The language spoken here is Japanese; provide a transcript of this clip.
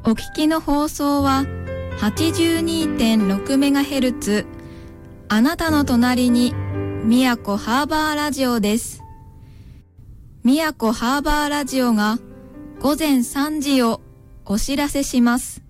お聞きの放送は 82.6MHz あなたの隣に宮古ハーバーラジオです。宮古ハーバーラジオが午前3時をお知らせします。